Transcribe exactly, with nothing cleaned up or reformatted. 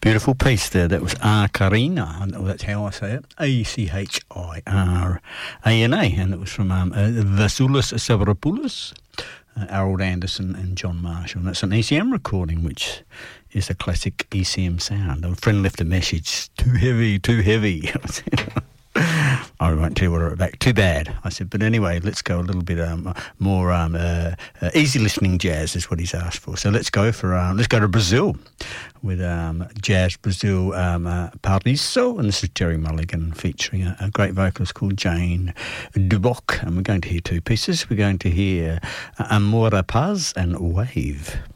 Beautiful piece there. That was Acarina. That's how I say it. A C H I R A N A. And it was from um, uh, Vasilis Stavropoulos, uh, Harold Anderson and John Marshall. And that's an E C M recording, which is a classic E C M sound. A friend left a message, too heavy, too heavy. I won't tell you what I wrote back. Too bad. I said, but anyway, let's go a little bit um, more um, uh, uh, easy listening jazz is what he's asked for. So let's go for um, let's go to Brazil with um, Jazz Brazil um, uh, Paradiso, and this is Jerry Mulligan featuring a, a great vocalist called Jane Duboc, and we're going to hear two pieces. We're going to hear uh, Amor a Paz and Wave.